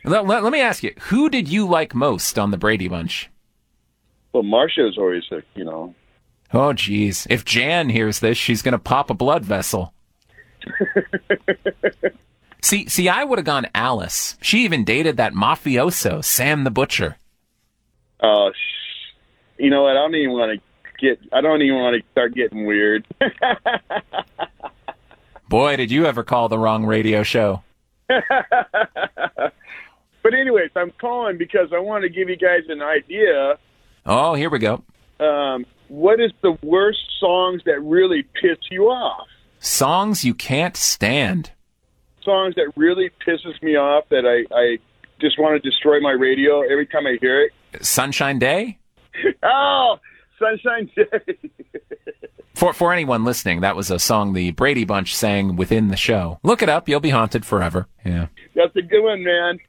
Let me ask you, who did you like most on the Brady Bunch? Well, Marcia's always, Oh, geez. If Jan hears this, she's going to pop a blood vessel. See, I would have gone Alice. She even dated that mafioso, Sam the Butcher. Oh, you know what? I don't even want to start getting weird. Boy, did you ever call the wrong radio show. But anyways, I'm calling because I want to give you guys an idea. Oh, here we go. What is the worst songs that really piss you off? Songs you can't stand. Songs that really pisses me off that I just want to destroy my radio every time I hear it. Sunshine Day? Oh, Sunshine Day. For anyone listening, that was a song the Brady Bunch sang within the show. Look it up. You'll be haunted forever. Yeah. That's a good one, man.